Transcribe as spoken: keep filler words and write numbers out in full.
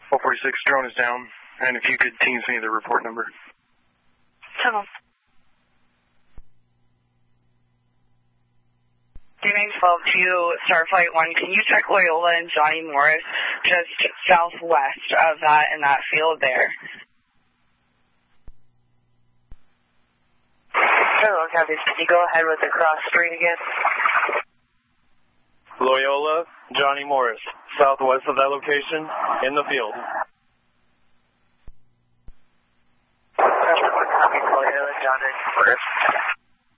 four forty-six, drone is down. And if you could teams me the report number. Come on. three nine one two to Starflight one, can you check Loyola and Johnny Morris just southwest of that in that field there? Hello, Copy. Can you go ahead with the cross street again? Loyola, Johnny Morris, southwest of that location, in the field. Copy, Loyola, Johnny Morris.